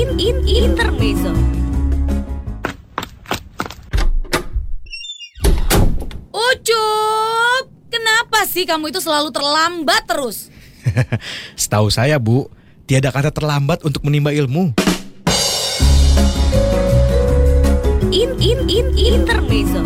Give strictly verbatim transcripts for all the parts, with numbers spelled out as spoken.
in in intermezzo. Ucup, kenapa sih kamu itu selalu terlambat terus? Setahu saya, Bu, tiada kata terlambat untuk menimba ilmu. In in in intermezzo.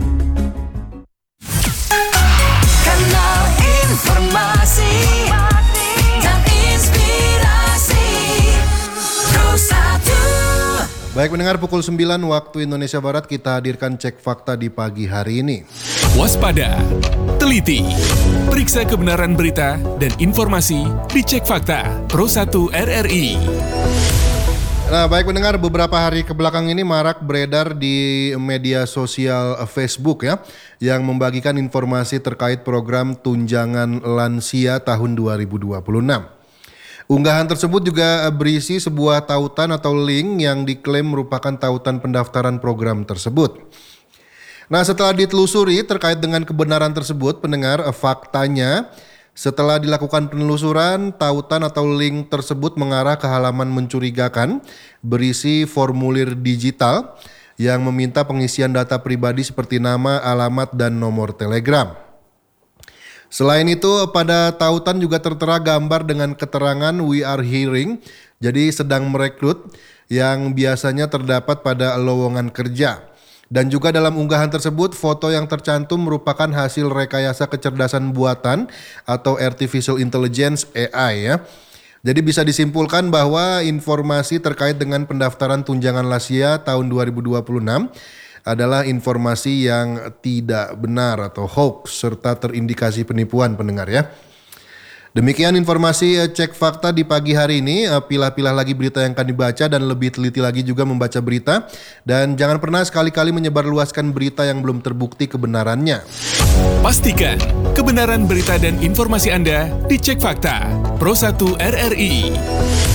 Kanal informasi dan inspirasi Pro satu. Baik mendengar, pukul sembilan waktu Indonesia Barat kita hadirkan cek fakta di pagi hari ini. Waspada, teliti, periksa kebenaran berita dan informasi di Cek Fakta Pro satu R R I. Nah, baik mendengar, beberapa hari kebelakang ini marak beredar di media sosial Facebook ya, yang membagikan informasi terkait program tunjangan lansia tahun dua ribu dua puluh enam. Unggahan tersebut juga berisi sebuah tautan atau link yang diklaim merupakan tautan pendaftaran program tersebut. Nah, setelah ditelusuri terkait dengan kebenaran tersebut, pendengar, faktanya setelah dilakukan penelusuran, tautan atau link tersebut mengarah ke halaman mencurigakan berisi formulir digital yang meminta pengisian data pribadi seperti nama, alamat, dan nomor telegram. Selain itu, pada tautan juga tertera gambar dengan keterangan "we are hiring", jadi sedang merekrut, yang biasanya terdapat pada lowongan kerja. Dan juga dalam unggahan tersebut, foto yang tercantum merupakan hasil rekayasa kecerdasan buatan atau Artificial Intelligence A I ya. Jadi bisa disimpulkan bahwa informasi terkait dengan pendaftaran tunjangan lansia tahun dua ribu dua puluh enam adalah informasi yang tidak benar atau hoax serta terindikasi penipuan, pendengar ya. Demikian informasi cek fakta di pagi hari ini. Pilah-pilah lagi berita yang akan dibaca dan lebih teliti lagi juga membaca berita. Dan jangan pernah sekali-kali menyebarluaskan berita yang belum terbukti kebenarannya. Pastikan kebenaran berita dan informasi Anda di Cek Fakta Pro satu R R I.